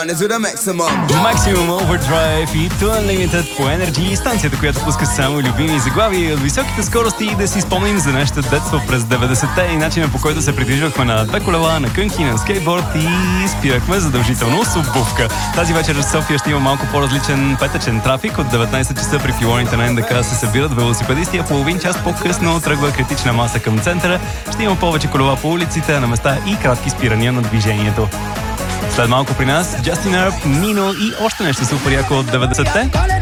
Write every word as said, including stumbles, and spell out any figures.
Maximum Overdrive и Two Unlimited по Energy, станцията, която пуска само любими заглавия от високите скорости и да си спомним за нашето детство през деветдесетте и начина, по който се придвижвахме на две колела, на кънки, на скейтборд и спирахме задължително с обувка. Тази вечер в София ще има малко по-различен петъчен трафик. От деветнайсет часа при пилоните на НДК се събират велосипедисти, а половин час по-късно тръгва критична маса към центъра. Ще има повече колела по улиците, а на места и кратки спирания на движението. След малко при нас Justin Earp, Nino и още нещо супер яко от деветдесетте.